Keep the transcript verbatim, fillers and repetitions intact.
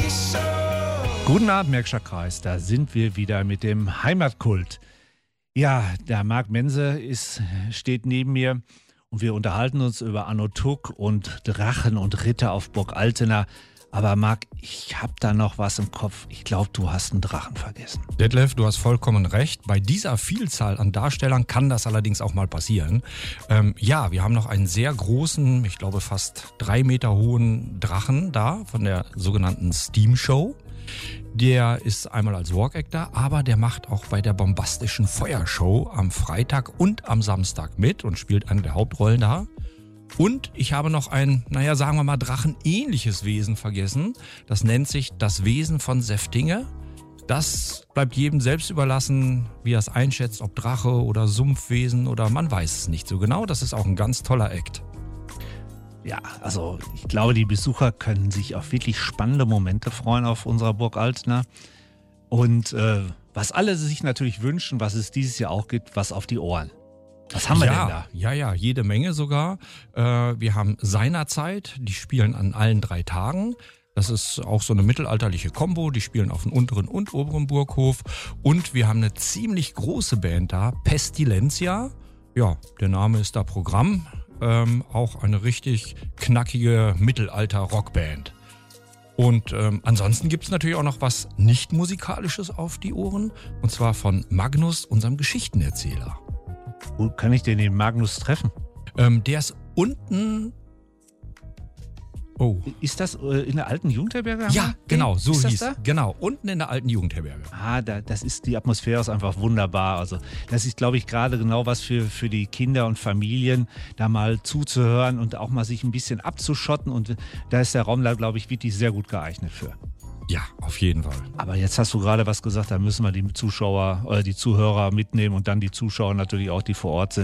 Guten Abend, Märkischer Kreis. Da sind wir wieder mit dem Heimatkult. Ja, der Marc Mense ist, steht neben mir und wir unterhalten uns über Anno Tuck und Drachen und Ritter auf Burg Altena. Aber Marc, ich habe da noch was im Kopf. Ich glaube, du hast einen Drachen vergessen. Detlef, du hast vollkommen recht. Bei dieser Vielzahl an Darstellern kann das allerdings auch mal passieren. Ähm, ja, wir haben noch einen sehr großen, ich glaube fast drei Meter hohen Drachen da von der sogenannten Steam Show. Der ist einmal als Walk-Act da, aber der macht auch bei der bombastischen Feuershow am Freitag und am Samstag mit und spielt eine der Hauptrollen da. Und ich habe noch ein, naja, sagen wir mal, drachenähnliches Wesen vergessen. Das nennt sich das Wesen von Seftinge. Das bleibt jedem selbst überlassen, wie er es einschätzt, ob Drache oder Sumpfwesen oder man weiß es nicht so genau. Das ist auch ein ganz toller Act. Ja, also ich glaube, die Besucher können sich auf wirklich spannende Momente freuen auf unserer Burg Altena. Und äh, was alle sich natürlich wünschen, was es dieses Jahr auch gibt, was auf die Ohren. Was haben wir ja, denn da? Ja, ja, jede Menge sogar. Äh, wir haben Seinerzeit, die spielen an allen drei Tagen. Das ist auch so eine mittelalterliche Kombo. Die spielen auf dem unteren und oberen Burghof. Und wir haben eine ziemlich große Band da, Pestilentia. Ja, der Name ist da Programm. Ähm, auch eine richtig knackige Mittelalter-Rockband. Und ähm, ansonsten gibt es natürlich auch noch was nicht-musikalisches auf die Ohren. Und zwar von Magnus, unserem Geschichtenerzähler. Wo kann ich denn den Magnus treffen? Ähm, der ist unten... Oh. Ist das äh, in der alten Jugendherberge? Ja, genau, so ist hieß das da? Genau, unten in der alten Jugendherberge. Ah, da, das ist, die Atmosphäre ist einfach wunderbar. Also das ist, glaube ich, gerade genau was für, für die Kinder und Familien, da mal zuzuhören und auch mal sich ein bisschen abzuschotten. Und da ist der Raum da, glaube ich, wirklich sehr gut geeignet für. Ja, auf jeden Fall. Aber jetzt hast du gerade was gesagt, da müssen wir die Zuschauer oder die Zuhörer mitnehmen und dann die Zuschauer natürlich auch, die vor Ort